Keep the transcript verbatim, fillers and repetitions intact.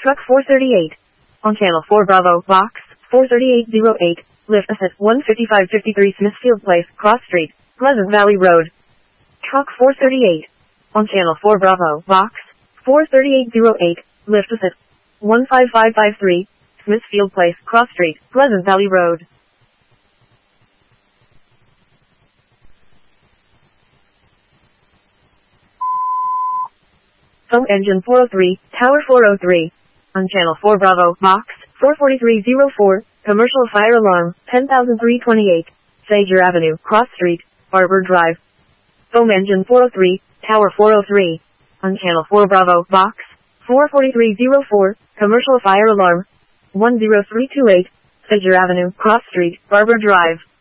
Truck four thirty-eight. On Channel four Bravo, Box four thirty-eight oh eight. Lift us at one fifty-five fifty-three Smithfield Place, Cross Street, Pleasant Valley Road. Truck four thirty-eight. On Channel four Bravo, Box four thirty-eight oh eight. Lift us at one five five five three Smithfield Place, Cross Street, Pleasant Valley Road. Foam engine four oh three, Tower four oh three. On Channel four Bravo, Box four forty-three oh four, Commercial Fire Alarm, ten thousand three hundred twenty-eight, Sager Avenue, Cross Street, Arbor Drive. Foam engine four oh three, Tower four oh three. On Channel four Bravo, Box four forty-three oh four, Commercial Fire Alarm, one oh three two eight, Sager Avenue, Cross Street, Arbor Drive.